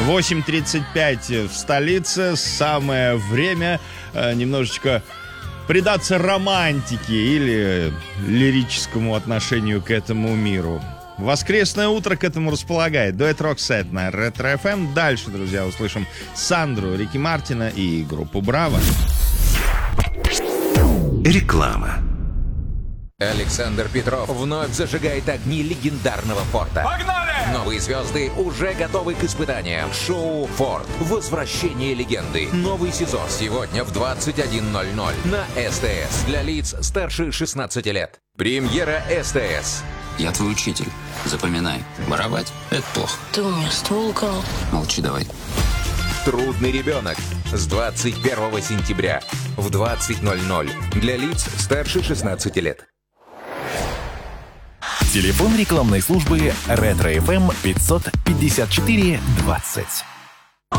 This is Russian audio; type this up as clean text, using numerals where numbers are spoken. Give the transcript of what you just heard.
8:35 в столице. Самое время немножечко предаться романтике или лирическому отношению к этому миру. Воскресное утро к этому располагает. Дуэт Roxette на Ретро FM. Дальше, друзья, услышим Сандру, Рики Мартина и группу Браво. Реклама. Александр Петров вновь зажигает огни легендарного Форда. Погнали! Новые звезды уже готовы к испытаниям. Шоу «Форд. Возвращение легенды». Новый сезон сегодня в 21:00 на СТС. Для лиц старше 16 лет. Премьера СТС. Я твой учитель. Запоминай. Воровать — это плохо. Ты у меня ствол украл. Молчи давай. Трудный ребенок. С 21 сентября в 20:00 для лиц старше 16 лет. Телефон рекламной службы Ретро FM 554 20.